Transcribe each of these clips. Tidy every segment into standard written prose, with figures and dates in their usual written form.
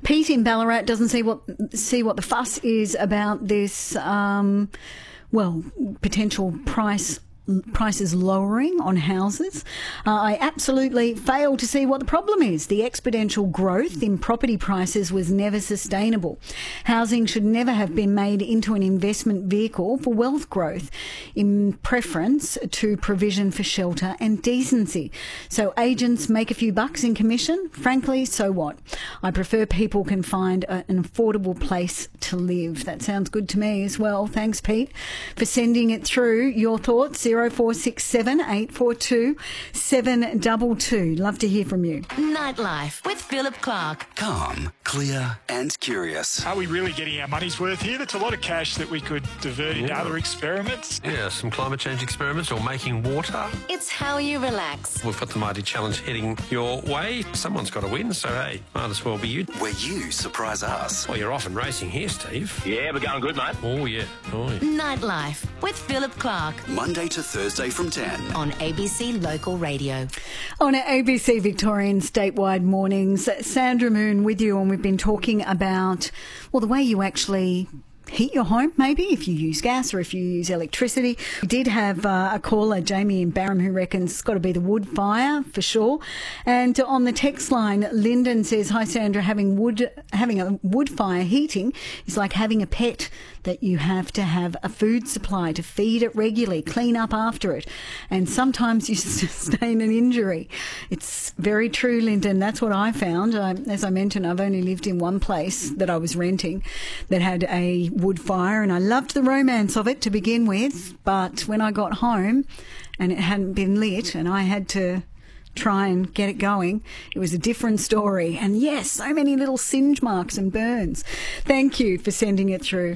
Pete in Ballarat doesn't see what the fuss is about this, potential prices lowering on houses. I absolutely fail to see what the problem is. The exponential growth in property prices was never sustainable. Housing should never have been made into an investment vehicle for wealth growth in preference to provision for shelter and decency. So agents make a few bucks in commission. Frankly, so what? I prefer people can find an affordable place to live. That sounds good to me as well. Thanks, Pete, for sending it through. Your thoughts, 0467 842 722. Love to hear from you. Nightlife with Philip Clark. Calm, clear and curious. Are we really getting our money's worth here? That's a lot of cash that we could divert into other experiments. Yeah, some climate change experiments or making water. It's how you relax. We've got the mighty challenge heading your way. Someone's got to win, so hey, might as well be you. Where you surprise us. Well, you're off and racing here, Steve. Yeah, we're going good, mate. Oh, yeah. Nightlife with Philip Clark. Monday to Thursday from 10. On ABC Local Radio. On our ABC Victorian statewide mornings, Sandra Moon with you, and we've been talking about, the way you actually heat your home, maybe, if you use gas or if you use electricity. We did have a caller, Jamie in Barham, who reckons it's got to be the wood fire for sure. And on the text line, Lyndon says, "Hi Sandra, having a wood fire heating is like having a pet that you have to have a food supply to feed it regularly, clean up after it, and sometimes you sustain an injury." It's very true, Lyndon. That's what I found. As I mentioned, I've only lived in one place that I was renting that had a wood fire, and I loved the romance of it to begin with, but when I got home and it hadn't been lit and I had to try and get it going, it was a different story. And yes, so many little singe marks and burns. Thank you for sending it through.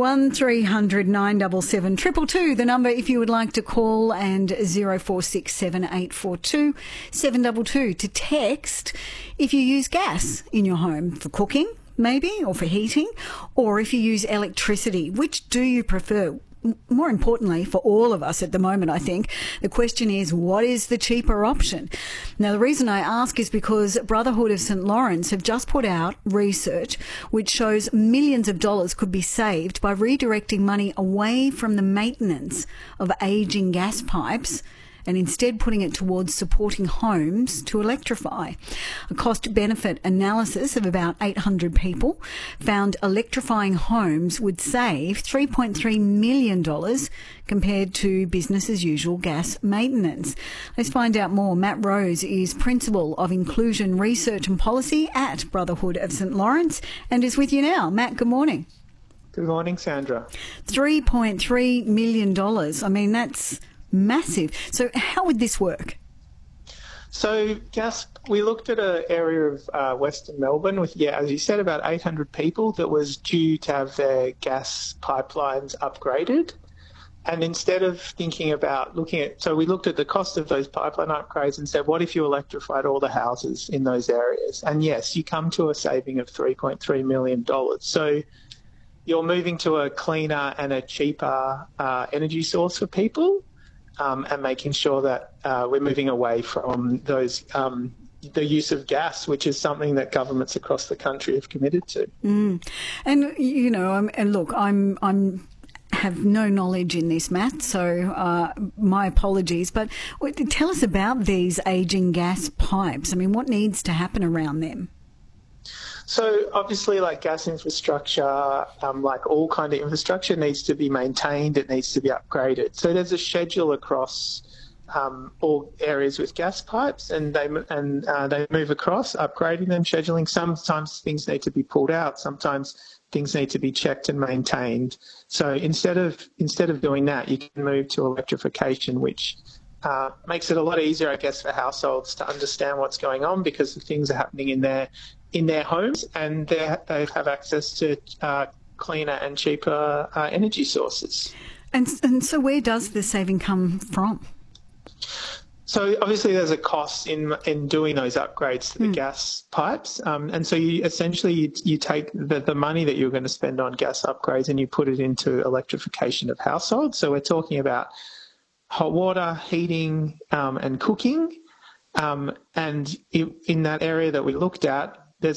1300 977 222, the number if you would like to call, and 0467 842 722 to text if you use gas in your home for cooking, maybe, or for heating, or if you use electricity. Which do you prefer? More importantly, for all of us at the moment, I think, the question is, what is the cheaper option? Now, the reason I ask is because Brotherhood of St Lawrence have just put out research which shows millions of dollars could be saved by redirecting money away from the maintenance of ageing gas pipes and instead putting it towards supporting homes to electrify. A cost-benefit analysis of about 800 people found electrifying homes would save $3.3 million compared to business-as-usual gas maintenance. Let's find out more. Matt Rose is Principal of Inclusion Research and Policy at Brotherhood of St Lawrence and is with you now. Matt, good morning. Good morning, Sandra. $3.3 million. I mean, that's massive. So how would this work? So we looked at an area of Western Melbourne with, as you said, about 800 people that was due to have their gas pipelines upgraded. And instead of thinking about so we looked at the cost of those pipeline upgrades and said, what if you electrified all the houses in those areas? And yes, you come to a saving of $3.3 million. So you're moving to a cleaner and a cheaper energy source for people. And making sure that we're moving away from those the use of gas, which is something that governments across the country have committed to. And and look, I'm have no knowledge in this, Matt, so my apologies. But tell us about these ageing gas pipes. I mean, what needs to happen around them? So obviously, like gas infrastructure, like all kind of infrastructure, needs to be maintained. It needs to be upgraded. So there's a schedule across all areas with gas pipes, and they move across, upgrading them, scheduling. Sometimes things need to be pulled out. Sometimes things need to be checked and maintained. So instead of doing that, you can move to electrification, which makes it a lot easier, I guess, for households to understand what's going on because the things are happening in their homes, and they have access to cleaner and cheaper energy sources. And so where does the saving come from? So obviously there's a cost in doing those upgrades to the gas pipes. And so you essentially take the money that you're going to spend on gas upgrades and you put it into electrification of households. So we're talking about hot water, heating and cooking. And in that area that we looked at,